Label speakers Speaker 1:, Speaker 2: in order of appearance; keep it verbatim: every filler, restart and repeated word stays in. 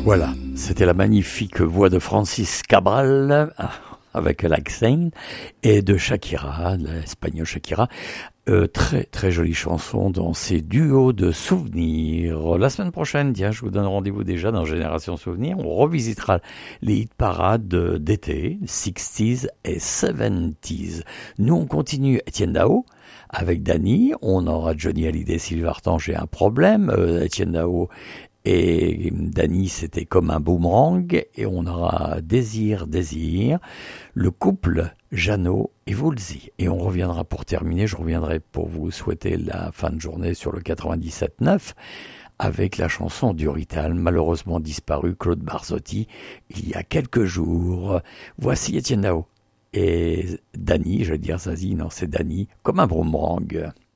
Speaker 1: Voilà, c'était la magnifique voix de Francis Cabral avec l'accent et de Shakira, l'espagnole Shakira. Euh, très très jolie chanson dans ces duos de souvenirs. La semaine prochaine, tiens, je vous donne rendez-vous déjà dans Génération Souvenirs. On revisitera les hit parades d'été, sixties et seventies. Nous, on continue Étienne Dao avec Dany. On aura Johnny Hallyday, Sylvie Vartan, j'ai un problème. Euh, Étienne Dao et Dany, c'était comme un boomerang. Et on aura Désir, Désir, le couple Jeannot et Woolsey. Et on reviendra pour terminer, je reviendrai pour vous souhaiter la fin de journée sur le quatre-vingt-dix-sept neuf avec la chanson d'Urital, malheureusement disparu, Claude Barzotti, il y a quelques jours. Voici Étienne Dao et Dany, je vais dire Zazie, non c'est Dany, comme un boomerang.